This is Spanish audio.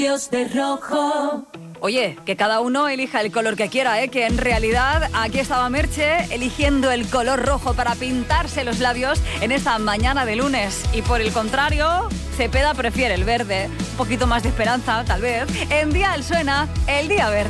Dios de rojo. Oye, que cada uno elija el color que quiera, que en realidad aquí estaba Merche eligiendo el color rojo para pintarse los labios en esta mañana de lunes. Y por el contrario, Cepeda prefiere el verde, un poquito más de esperanza, tal vez. En Dial suena el día verde.